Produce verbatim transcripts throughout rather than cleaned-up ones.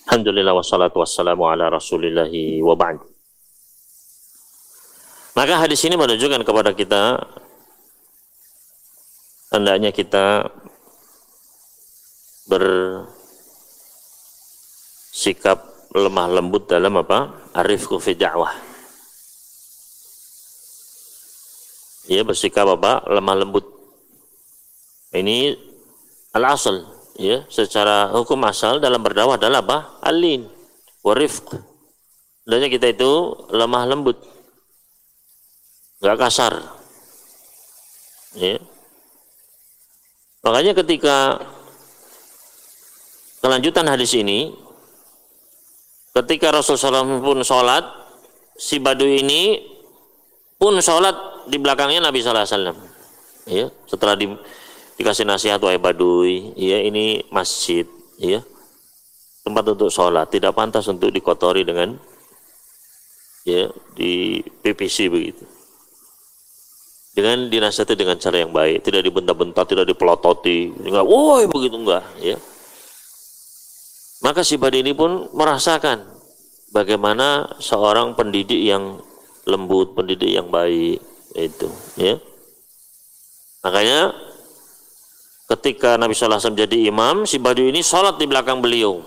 Alhamdulillah wassalatu wassalamu ala rasulillahi wa ba'd. Maka hadis ini menunjukkan kepada kita hendaknya kita bersikap lemah lembut dalam apa? Arifku fi da'wah. Ya, bersikap apa? Lemah lembut. Ini al-asal. Ya, secara hukum asal dalam berdakwah adalah apa? Al-lin wa rifq. Hendaknya kita itu lemah lembut, enggak kasar. Ya. Makanya ketika kelanjutan hadis ini, ketika Rasulullah shallallahu alaihi wasallam pun sholat, si Badui ini pun sholat di belakangnya Nabi shallallahu alaihi wasallam. Ya, setelah di dikasih nasihat, wahai Badui, ya ini masjid, ya tempat untuk sholat, tidak pantas untuk dikotori dengan ya di P P C begitu. Dengan dinasihati dengan cara yang baik, tidak dibentak-bentak, tidak dipelototi, enggak, woi begitu enggak, ya. Maka si Badui ini pun merasakan bagaimana seorang pendidik yang lembut, pendidik yang baik itu, ya. Makanya ketika Nabi shallallahu alaihi wasallam jadi imam, si Badui ini sholat di belakang beliau.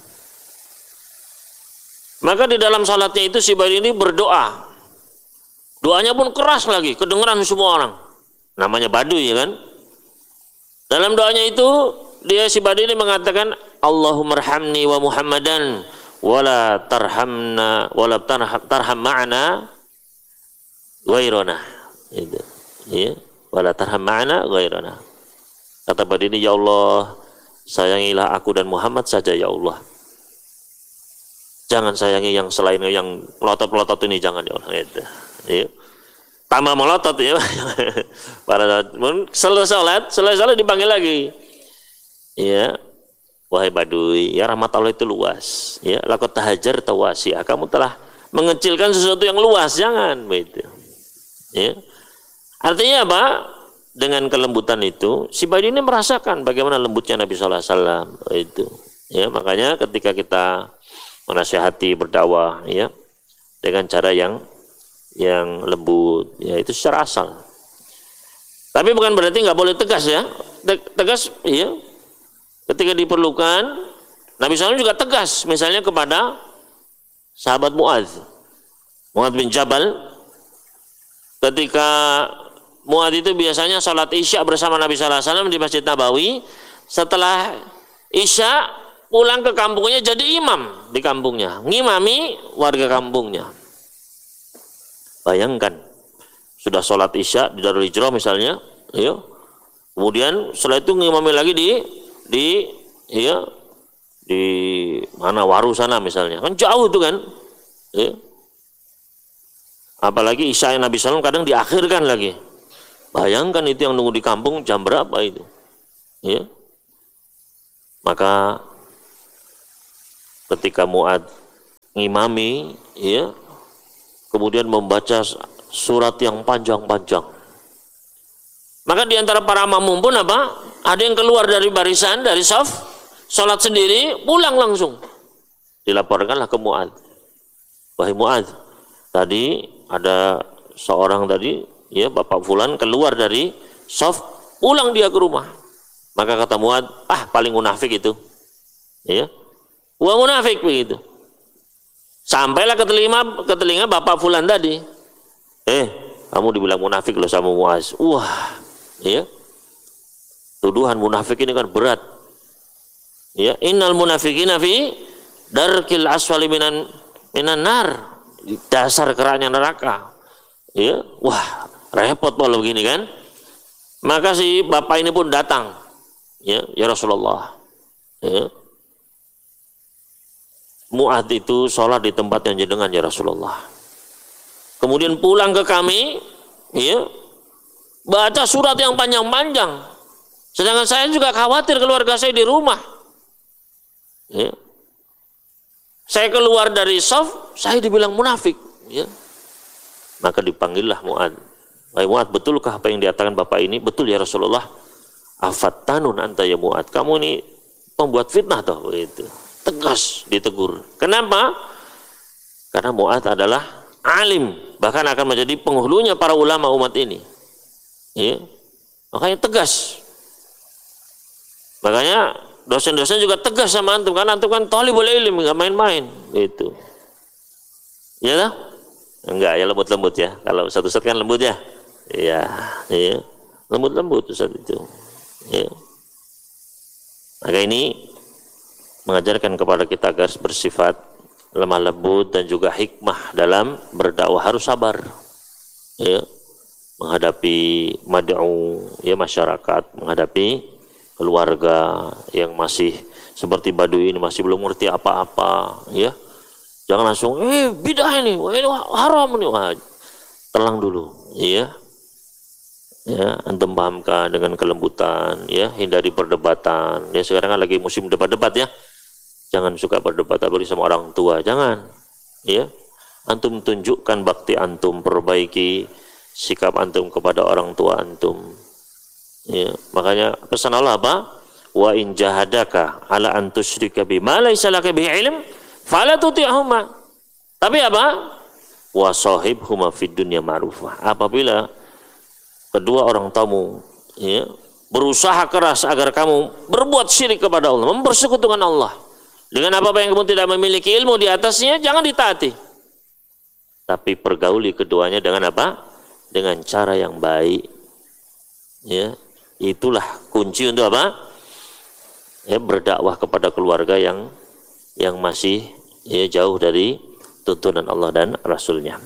Maka di dalam sholatnya itu si Badui ini berdoa. Doanya pun keras lagi, kedengeran semua orang. Namanya Badui, ya kan? Dalam doanya itu, dia si Badui ini mengatakan, Allahumma arhamni wa Muhammadan, wala tarhamna, wala tarham ma'ana ghairana. Itu, ya, wala tarham ma'ana ghairana. Kata Badui ini, ya Allah, sayangilah aku dan Muhammad saja ya Allah. Jangan sayangi yang selain yang melotot-melotot ini, jangan ya Allah. Itu. Ya. Tambah melotot ya. Pada selesai salat, selesai salat dipanggil lagi. Ya. Wahai Badui, ya rahmat Allah itu luas. Ya, laqad tahajar tawasi'a. Kamu telah mengecilkan sesuatu yang luas, jangan begitu. Ya. Artinya apa? Dengan kelembutan itu, si Badui ini merasakan bagaimana lembutnya Nabi shallallahu alaihi wasallam itu. Ya, makanya ketika kita menasihati berdakwah, ya, dengan cara yang yang lembut, ya itu secara asal. Tapi bukan berarti nggak boleh tegas ya. Tegas, ya. Ketika diperlukan, Nabi shallallahu alaihi wasallam juga tegas, misalnya kepada sahabat Mu'adz, Mu'adz bin Jabal, ketika Mu'adz itu biasanya sholat Isya bersama Nabi shallallahu alaihi wasallam di Masjid Nabawi. Setelah Isya pulang ke kampungnya jadi imam di kampungnya, ngimami warga kampungnya. Bayangkan, sudah sholat Isya di Darul Hijrah misalnya, ya. Kemudian setelah itu ngimami lagi di di ya di mana Waru sana misalnya, kan jauh itu kan, ya. Apalagi Isya Nabi shallallahu alaihi wasallam kadang diakhirkan lagi. Bayangkan itu yang nunggu di kampung jam berapa itu, ya. Maka ketika Mu'adz ngimami, ya, kemudian membaca surat yang panjang-panjang, maka diantara para makmum pun apa? Ada yang keluar dari barisan, dari saf, sholat sendiri, pulang langsung. Dilaporkanlah ke Mu'adz. Wahai Mu'adz, tadi ada seorang tadi, ya Bapak Fulan keluar dari saf, pulang dia ke rumah. Maka kata Mu'adz, ah paling munafik itu, ya, wah munafik begitu. Sampailah ke telinga, ke telinga Bapak Fulan tadi, eh kamu dibilang munafik loh sama Mu'adz. Wah, ya, tuduhan munafik ini kan berat. Ya, innal munafiqina fi darkil asfali minan minan nar, di dasar keraknya neraka. Ya, wah repot kalau begini kan. Maka si bapak ini pun datang, ya, ya Rasulullah, ya, Mu'adz itu sholat di tempat yang jenengan ya Rasulullah. Kemudian pulang ke kami, ya, baca surat yang panjang-panjang. Sedangkan saya juga khawatir keluarga saya di rumah. Ya. Saya keluar dari shaf, saya dibilang munafik. Ya. Maka dipanggillah Mu'adz. Wahai Mu'adz, betulkah apa yang dikatakan bapak ini? Betul ya Rasulullah. Afattanun anta ya Mu'adz. Kamu ini pembuat fitnah toh begitu. tegas ditegur. Kenapa? Karena Mu'adz adalah alim, bahkan akan menjadi penghulunya para ulama umat ini. Ya. Makanya tegas. Makanya dosen-dosen juga tegas sama antum, karena antum kan thalibul ilmi, enggak main-main gitu. Ya lah? Enggak, ya lembut-lembut ya. Kalau satu Ustaz kan lembut ya. Iya, iya. Lembut-lembut Ustaz itu. Ya. Maka ini mengajarkan kepada kita agar bersifat lemah lembut dan juga hikmah dalam berdakwah, harus sabar. Ya. Menghadapi mad'u ya masyarakat, menghadapi keluarga yang masih seperti baduin, masih belum ngerti apa-apa, ya. Jangan langsung eh bidah ini, wah, ini haram ini. Wah, tenang dulu, ya. Ya, antum pahamkan dengan kelembutan, ya, hindari perdebatan. Ya, sekarang kan lagi musim debat-debat ya. Jangan suka berdebat apalagi sama orang tua, jangan. Ya. Antum tunjukkan bakti antum, perbaiki sikap antum kepada orang tua antum. Ya, makanya pesan Allah apa? Wa in jahadaka ala an tusyrika bima laysa laka bihi ilm fala tuti'huma. Tapi apa? Wa sahibhuma fid dunya ma'rufah. Apabila kedua orang tamu ya, berusaha keras agar kamu berbuat syirik kepada Allah, mempersekutukan Allah dengan apa-apa yang kamu tidak memiliki ilmu di atasnya, jangan ditaati. Tapi pergauli keduanya dengan apa? Dengan cara yang baik. Ya, itulah kunci untuk apa? Ya, berdakwah kepada keluarga yang yang masih ya, jauh dari tuntunan Allah dan Rasulnya.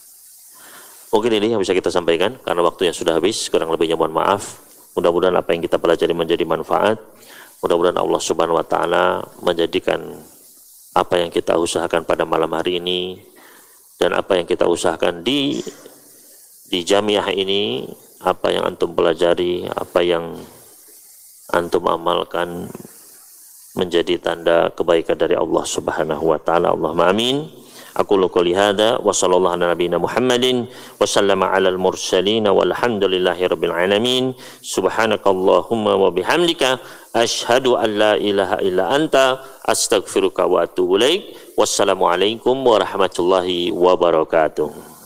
Mungkin ini yang bisa kita sampaikan karena waktunya sudah habis. Kurang lebihnya mohon maaf. Mudah-mudahan apa yang kita pelajari menjadi manfaat. Mudah-mudahan Allah Subhanahu wa taala menjadikan apa yang kita usahakan pada malam hari ini dan apa yang kita usahakan di di jamiah ini, apa yang antum pelajari, apa yang antum amalkan menjadi tanda kebaikan dari Allah Subhanahu wa taala. Allahumma amin. Aku qouli hada wa sallallahu ala nabiyina Muhammadin wa sallama ala al-mursalin walhamdulillahi rabbil alamin. Subhanakallahumma wa bihamdika asyhadu an la ilaha illa anta astaghfiruka wa atubu ilaik. Wassalamu alaikum warahmatullahi wabarakatuh.